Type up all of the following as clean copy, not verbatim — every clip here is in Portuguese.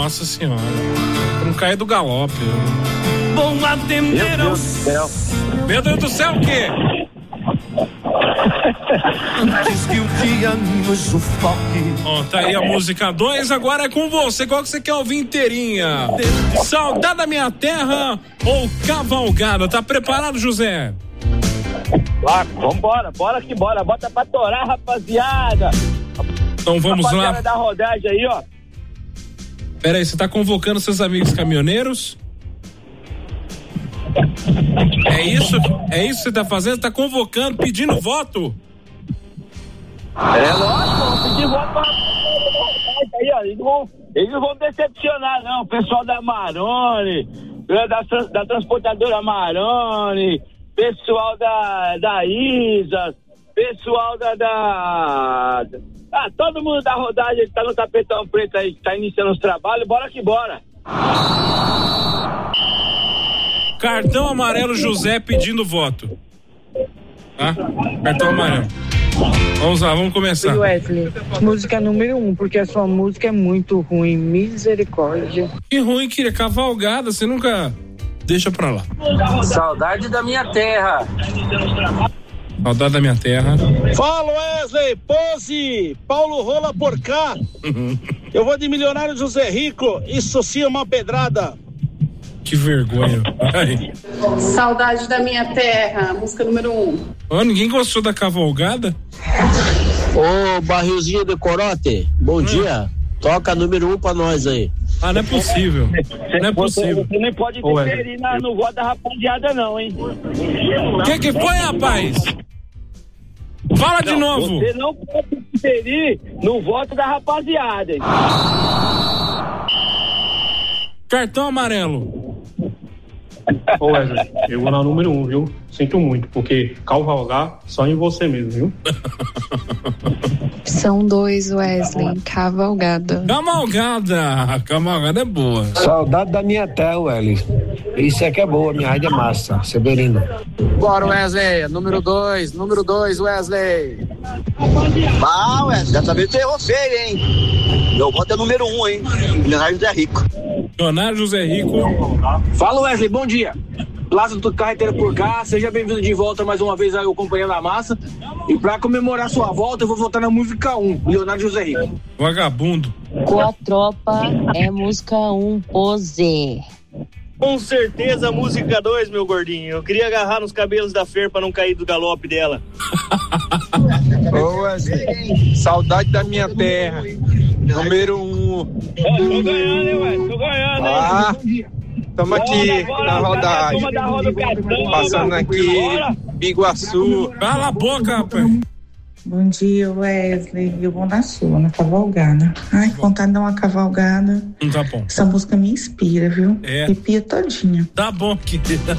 Nossa senhora. Não cair do galope. Bom atender Meu Deus do céu. Meu Deus do céu, o quê? antes que o dia nos sufoque. Ó, tá aí a música 2, agora é com você. Qual que você quer ouvir inteirinha? Saudade da Minha Terra ou Cavalgada? Tá preparado, José? Vambora, bora que bora. Bota pra torar, rapaziada. Então vamos lá. Da rodagem aí, ó. Pera aí, você tá convocando seus amigos caminhoneiros? É isso que você tá fazendo? Tá convocando, pedindo voto? É lógico, vamos pedir voto pra aí, ó. Eles não vão decepcionar, não. O pessoal da Maroni, da transportadora Maroni, pessoal da Isa, pessoal todo mundo da rodagem que tá no tapetão preto aí, que tá iniciando os trabalhos, bora que bora. Cartão amarelo José pedindo voto. Tá? Cartão amarelo. Vamos lá, vamos começar. Wesley, música número 1, porque a sua música é muito ruim, misericórdia. Que ruim, que é Cavalgada, você nunca deixa pra lá. Saudade da Minha Terra. Saudade da Minha Terra. Fala, Wesley, pose, Paulo Rola por cá. Eu vou de Milionário José Rico, isso sim é uma pedrada. Que vergonha. Ai. Saudade da Minha Terra, música número 1. Oh, ninguém gostou da Cavalgada? Ô, barrilzinho de corote, bom dia. Toca número 1 pra nós aí. Ah, não é possível. Não é possível. Você não pode interferir no voto da rapaziada, não, hein? O que foi, rapaz? Fala de novo. Você não pode interferir no voto da rapaziada, hein? Cartão amarelo. Ô Wesley, eu vou na número 1, viu? Sinto muito, porque cavalgar só em você mesmo, viu? São 2, Wesley, Cavalgada. Cavalgada é boa. Saudade da Minha Terra, Wesley. Isso é que é boa, minha rádio é massa, Severino. Bora, Wesley, número 2, Wesley. Ah, Wesley, dessa vez você errou feio, hein? Meu voto é número 1, hein? Milionário José Rico. Milionário José Rico. Fala, Wesley, bom dia. Lázaro do Carreteiro por cá, seja bem-vindo de volta mais uma vez aí, o companheiro da massa. E pra comemorar sua volta, eu vou votar na música 1, Milionário José Rico. Vagabundo. Com a tropa é música 1, pose. Com certeza, música 2, meu gordinho. Eu queria agarrar nos cabelos da Fer pra não cair do galope dela. Ô Wesley, saudade da Minha Terra, número 1. Tô ganhando, hein, Wesley? Tô ganhando, hein? Tamo aqui na rodagem, passando aqui, Biguaçu. Cala a boca, rapaz. Bom dia, Wesley. Eu vou na sua, na cavalgada. Ai, vontade de dar uma cavalgada. Tá bom. Essa música me inspira, viu? É. Arrepia todinha. Tá bom, querida.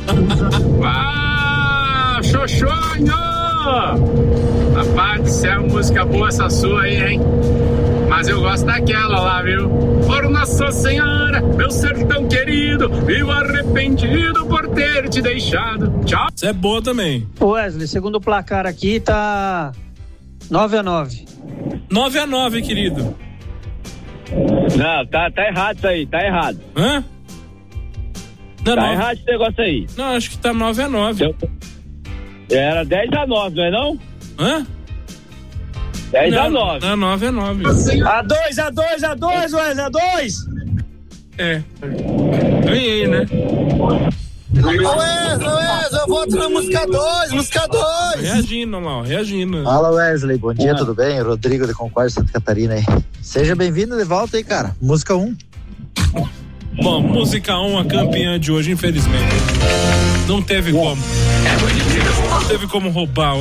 Xoxonho! Rapaz do céu, música boa essa sua aí, hein? Mas eu gosto daquela lá, viu? Por Nossa Senhora, meu sertão querido, vivo arrependido por ter te deixado. Tchau. Isso é boa também. Wesley, segundo o placar aqui, tá 9-9. 9-9, querido. Não, tá errado isso aí, tá errado. Hã? Não, tá errado esse negócio aí. Não, acho que tá 9-9. Era 10-9, não é não? Hã? 10-9. Não, 9-9. A2, Wesley, A2. É. Ganhei, né? Wesley, eu voto na música 2. Reagindo lá, reagindo. Fala, Wesley, bom dia, tudo bem? Rodrigo de Concórdia, Santa Catarina aí. Seja bem-vindo de volta aí, cara. Música 1. Bom, música 1, a campeã de hoje, infelizmente. Não teve como. Não teve como roubar.